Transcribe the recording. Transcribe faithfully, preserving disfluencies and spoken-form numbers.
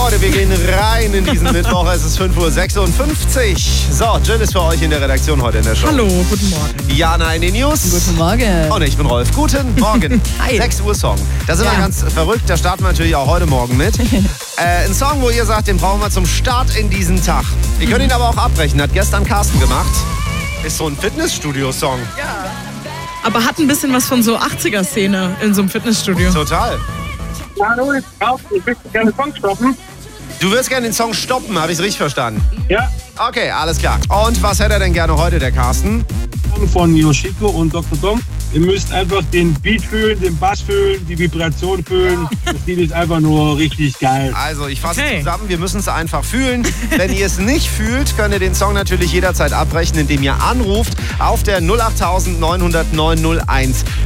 Leute, wir gehen rein in diesen Mittwoch. Es ist fünf Uhr sechsundfünfzig. So, Jill ist für euch in der Redaktion heute in der Show. Hallo, guten Morgen. Jana in den News. Guten Morgen. Und ich bin Rolf. Guten Morgen. Hi. sechs Uhr Song. Da sind Ja. wir ganz verrückt. Da starten wir natürlich auch heute Morgen mit. äh, ein Song, wo ihr sagt, den brauchen wir zum Start in diesen Tag. Ihr könnt ihn aber auch abbrechen. Hat gestern Carsten gemacht. Ist so ein Fitnessstudio-Song. Aber hat ein bisschen was von so achtziger-Szene in so einem Fitnessstudio. Total. Hallo, ich möchte gerne Song stoppen. Du würdest gerne den Song stoppen, habe ich es richtig verstanden? Ja, Okay, alles klar. Und was hätte er denn gerne heute, der Carsten? von Yoshiko und Doktor Tom. Ihr müsst einfach den Beat fühlen, den Bass fühlen, die Vibration fühlen. Das Lied ist einfach nur richtig geil. Also, ich fasse Okay. zusammen, wir müssen es einfach fühlen. Wenn ihr es nicht fühlt, könnt ihr den Song natürlich jederzeit abbrechen, indem ihr anruft auf der null acht neun null null neun null eins